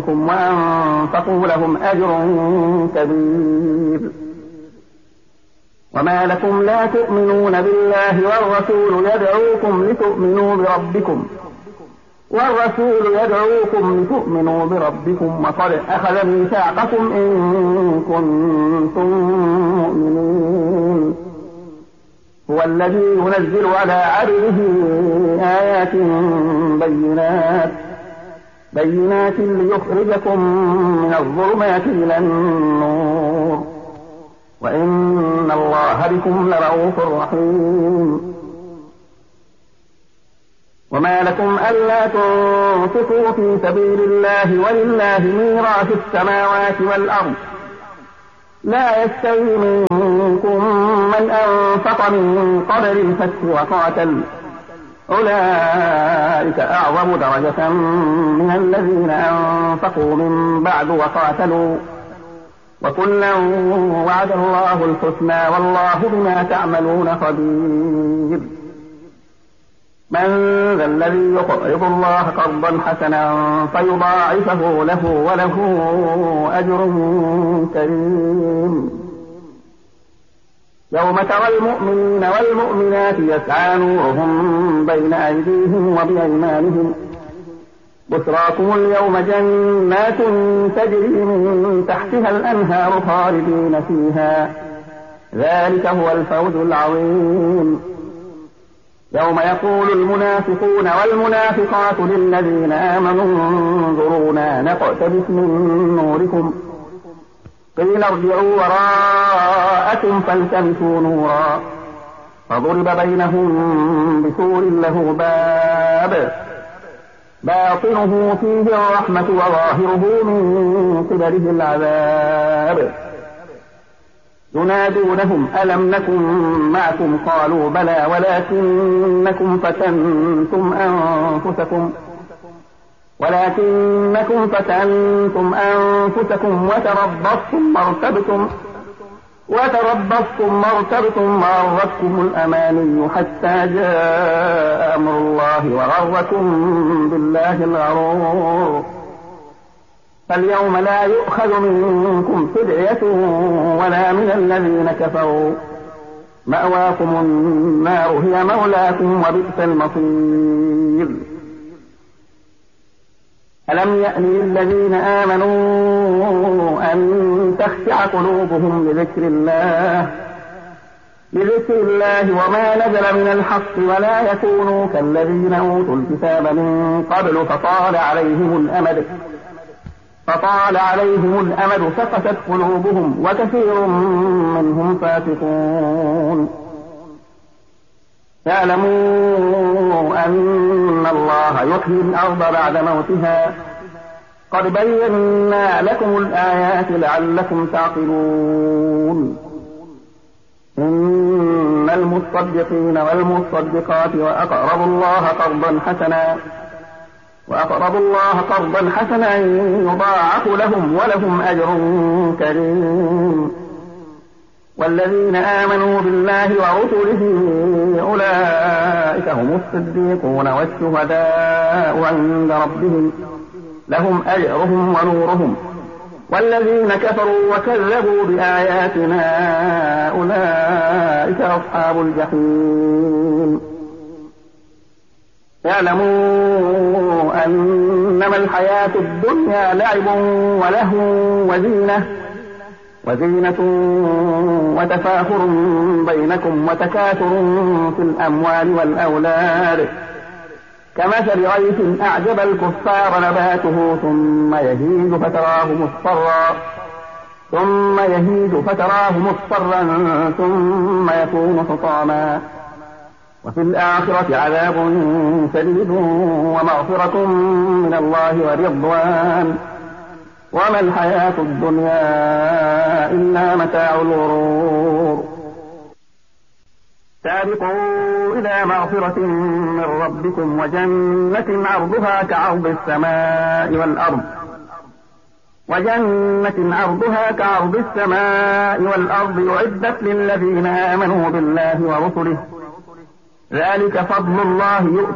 منكم وأنفقوا لهم أجر كبير. وما لكم لا تؤمنون بالله والرسول يدعوكم لتؤمنوا بربكم وقد أخذ ميثاقكم إن كنتم مؤمنين. هو الذي ينزل على عبده آيات بينات ليخرجكم من الظلمات إلى النور وإن الله بكم لرؤوف رحيم. وما لكم ألا تنفقوا في سبيل الله ولله ميراث السماوات والأرض لا يستوي منكم من أنفق من قبل الفتح وقاتل أولئك أعظم درجة من الذين أنفقوا من بعد وقاتلوا وكلا وعد الله الحسنى والله بما تعملون خبير. من ذا الذي يقرض الله قرضا حسنا فيضاعفه له وله أجر كريم. يوم ترى المؤمنين والمؤمنات يسعى نورهم بين أيديهم وبأيمانهم بشراكم اليوم جنات تجري من تحتها الأنهار خالدين فيها ذلك هو الفوز العظيم. يوم يقول المنافقون والمنافقات للذين آمنوا انظرونا نقتبس من نوركم قيل ارجعوا وراءكم فالتمسوا نورا فضرب بينهم بسور له باب باطنه فيه الرحمة وظاهره من قبله العذاب ينادونهم ألم نكن معكم قالوا بلى ولكنكم فتنتم أنفسكم وتربصتم وارتبتم وغرتكم الأماني حتى جاء أمر الله وغركم بالله الغرور. فاليوم لا يؤخذ منكم فدية ولا من الذين كفروا مأواكم النار هي مولاكم وبئس المصير. ألم يأن للذين آمنوا أن تخشع قلوبهم لذكر الله وما نزل من الحق ولا يكونوا كالذين أوتوا الكتاب من قبل فطال عليهم الأمد فقست قلوبهم وكثير منهم فاسقون. يعلموا أن الله يحيي الأرض بعد موتها قد بينا لكم الآيات لعلكم تعقلون. إن المصدقين والمصدقات وأقرضوا الله قرضا حسنا يضاعف لهم ولهم أجر كريم. والذين آمنوا بالله ورسله أولئك هم الصديقون والشهداء عند ربهم لهم أجرهم ونورهم. والذين كفروا وكذبوا بآياتنا أولئك أصحاب الجحيم. يعلموا أنما الحياة الدنيا لعب ولهو وزينة وتفاخر بينكم وتكاثر في الأموال والأولاد كمثل غيث أعجب الكفار نباته ثم يهيج فتراه مصفرا ثم يكون حطاما وفي الآخرة عذاب شديد ومغفرة من الله ورضوان وما الحياة الدنيا إلا متاع الغرور. سابقوا إلى مغفرة من ربكم وجنة عرضها كعرض السماء والأرض أعدت للذين آمنوا بالله ورسله ذلك فضل الله يؤتيه